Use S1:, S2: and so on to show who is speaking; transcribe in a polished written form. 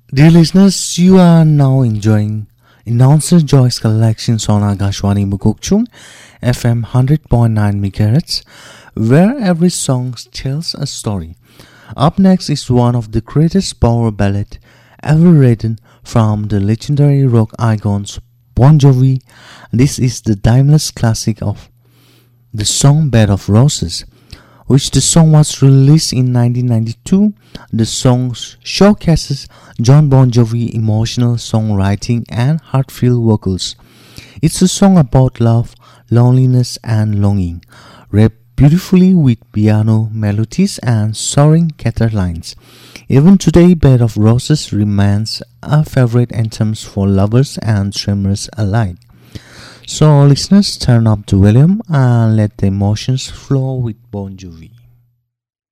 S1: Dear listeners, you are now enjoying Announcer Joy's collections on Agashwani Mukokchung FM 100.9 MHz, where every song tells a story. Up next is one of the greatest power ballad ever written from the legendary rock icons Bon Jovi. This is the timeless classic of the song Bed of Roses, which the song was released in 1992. The song showcases John Bon Jovi's emotional songwriting and heartfelt vocals. It's a song about love, loneliness, and longing, rapped beautifully with piano melodies and soaring guitar lines. Even today, Bed of Roses remains a favorite anthem for lovers and dreamers alike. So listeners, turn up the volume and let the emotions flow with Bon Jovi.